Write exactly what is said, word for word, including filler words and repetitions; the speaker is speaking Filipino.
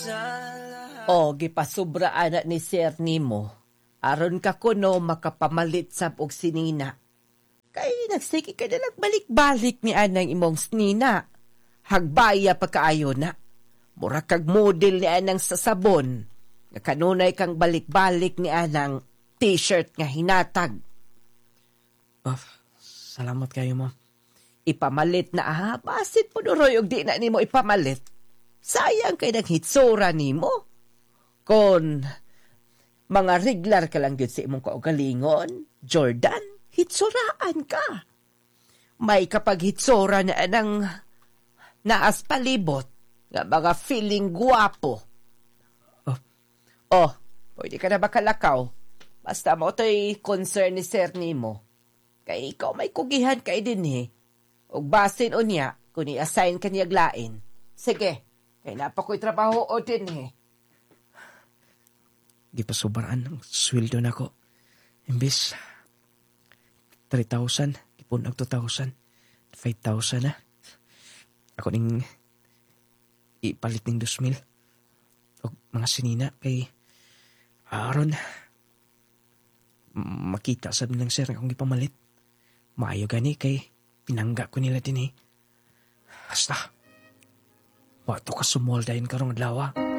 O, gipasubra anak ni Sir Nimo. Aron ka kuno makapamalit sab og sinina. Kay nagsiki ka na nagbalik-balik ni anang imong sinina. Hagbaya pa kaayo na. Mura kag model ni anang sa sabon. Nga kanunay kang balik-balik ni anang t-shirt nga hinatag. Oh, salamat kayo, ma'am. Ipamalit na ah, basit po nuroy og di na nimo ipamalit. Sayang kay naghitsura nimo. Kon mga regular ka lang yun sa imong kaugalingon, Jordan, hitsuraan ka. May kapag hitsura na anang naas palibot, nga mga feeling guwapo. Oh, Oh, pwede ka na ba kalakaw? Basta mo to'y concern ni Sir Nimo. Kay ikaw may kugihan kay din eh. Og basin o niya, kung i-assign ka niyag lain. Sige, kay napako'y trabaho o din eh. di pa sobraan ng sweldo na ko. Imbis, three thousand, ipunag two thousand, five thousand na. Ako ning ipalit ning two mil. O mga sinina kay aron makita sabi ng sir akong ipamalit. Maayo gani kay pinangga ko nila din eh. Basta, wato ka sumol dahin karong adlaw.